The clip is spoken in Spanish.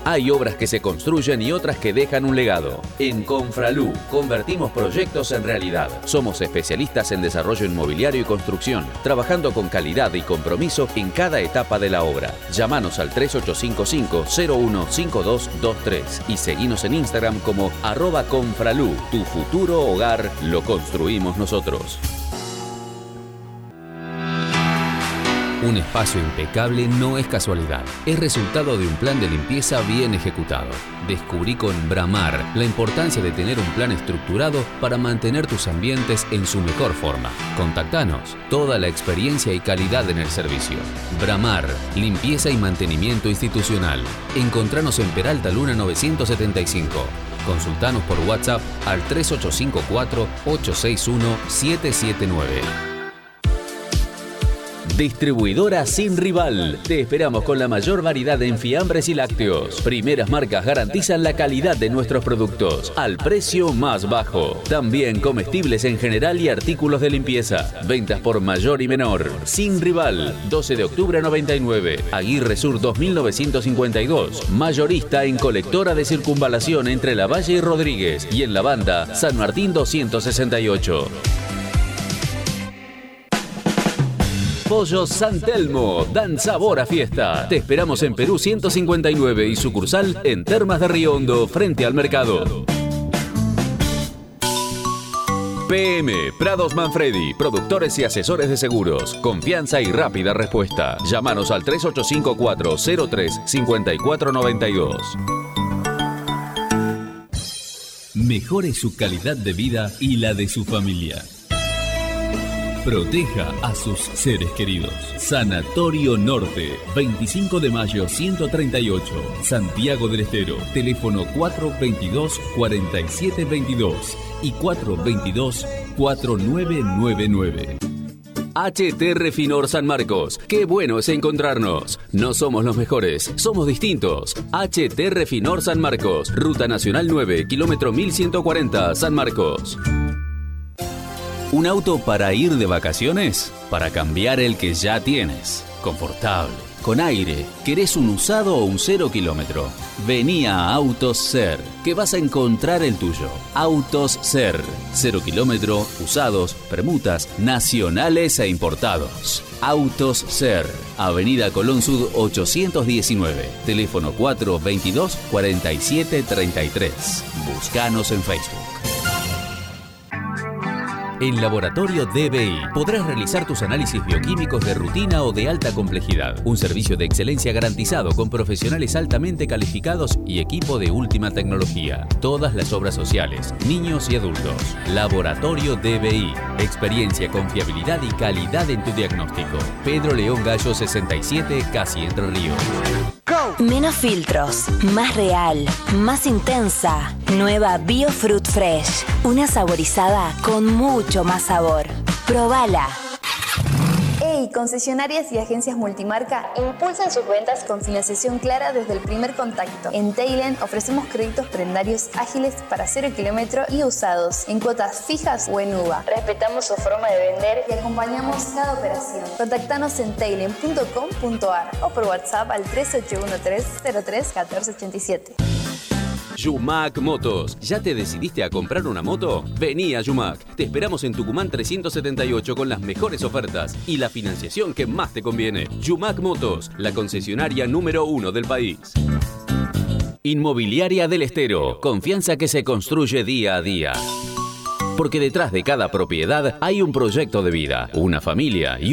Hay obras que se construyen y otras que dejan un legado. En Confralú convertimos proyectos en realidad. Somos especialistas en desarrollo inmobiliario y construcción, trabajando con calidad y compromiso en cada etapa de la obra. Llámanos al 3855-015223 y seguinos en Instagram como @Confralú. Tu futuro hogar lo construimos nosotros. Un espacio impecable no es casualidad, es resultado de un plan de limpieza bien ejecutado. Descubrí con Bramar la importancia de tener un plan estructurado para mantener tus ambientes en su mejor forma. Contactanos, toda la experiencia y calidad en el servicio. Bramar, limpieza y mantenimiento institucional. Encontranos en Peralta Luna 975. Consultanos por WhatsApp al 3854-861-779. Distribuidora Sin Rival. Te esperamos con la mayor variedad en fiambres y lácteos. Primeras marcas garantizan la calidad de nuestros productos al precio más bajo. También comestibles en general y artículos de limpieza. Ventas por mayor y menor. Sin Rival. 12 de octubre 99. Aguirre Sur 2952. Mayorista en colectora de circunvalación entre La Valle y Rodríguez. Y en la banda San Martín 268. Pollos San Telmo, dan sabor a fiesta. Te esperamos en Perú 159 y sucursal en Termas de Río Hondo, frente al mercado. PM Prados Manfredi, productores y asesores de seguros. Confianza y rápida respuesta. Llámanos al 3854-03-5492. Mejore su calidad de vida y la de su familia. Proteja a sus seres queridos. Sanatorio Norte, 25 de mayo 138, Santiago del Estero. Teléfono 422-4722 y 422-4999. HT Refinor San Marcos. Qué bueno es encontrarnos. No somos los mejores, somos distintos. HT Refinor San Marcos. Ruta Nacional 9, kilómetro 1140, San Marcos. ¿Un auto para ir de vacaciones? Para cambiar el que ya tienes. Confortable, con aire. ¿Querés un usado o un 0 kilómetro? Vení a Autos Ser, que vas a encontrar el tuyo. Autos Ser. 0 kilómetro, usados, permutas, nacionales e importados. Autos Ser. Avenida Colón Sud 819. Teléfono 422-4733. Búscanos en Facebook. En Laboratorio DBI podrás realizar tus análisis bioquímicos de rutina o de alta complejidad. Un servicio de excelencia garantizado con profesionales altamente calificados y equipo de última tecnología. Todas las obras sociales, niños y adultos. Laboratorio DBI. Experiencia, confiabilidad y calidad en tu diagnóstico. Pedro León Gallo 67, casi Entre Ríos. Menos filtros, más real, más intensa. Nueva Biofruit Fresh. Una saborizada con mucho más sabor. Probala. ¡Hey! Concesionarias y agencias multimarca impulsan sus ventas con financiación clara desde el primer contacto. En Tailen ofrecemos créditos prendarios ágiles para 0 kilómetro y usados, en cuotas fijas o en UVA. Respetamos su forma de vender y acompañamos cada operación. Contactanos en tailen.com.ar o por WhatsApp al 3813-03-1487. Yumac Motos. ¿Ya te decidiste a comprar una moto? Vení a Yumac. Te esperamos en Tucumán 378 con las mejores ofertas y la financiación que más te conviene. Yumac Motos, la concesionaria número 1 del país. Inmobiliaria del Estero. Confianza que se construye día a día. Porque detrás de cada propiedad hay un proyecto de vida, una familia y